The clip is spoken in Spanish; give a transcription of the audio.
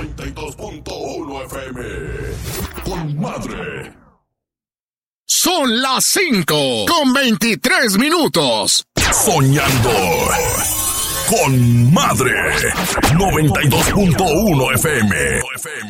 92.1 FM. Con madre. Son las 5:23. Soñando con madre. 92.1 FM.